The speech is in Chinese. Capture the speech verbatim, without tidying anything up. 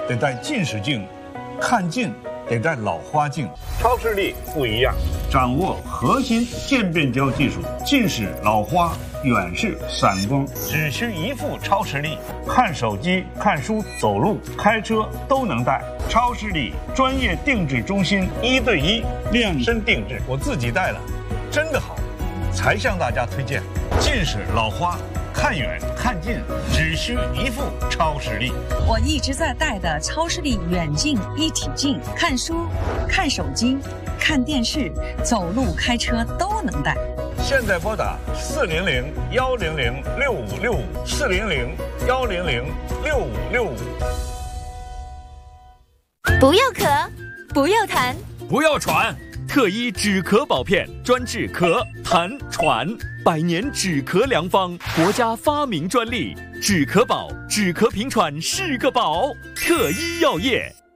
得戴近视镜，看近得戴老花镜。 超视力不一样， 掌握核心渐变焦技术，近视、老花、远视、散光，只需一副超视力，看手机、看书、走路、开车都能戴。超视力专业定制中心，一对一量身定制，我自己戴了，真的好，才向大家推荐。近视、老花，看远看近只需一副超视力。 我一直在戴的超视力远近一体镜，看书、看手机、看电视、走路、开车都能戴。 现在拨打四零零幺零零六五六五，四零零幺零零六五六五。 不要咳，不要痰， 不要喘。特医止咳宝片，专治咳、痰、喘，百年止咳良方，国家发明专利。止咳宝，止咳平喘是个宝。特医药业。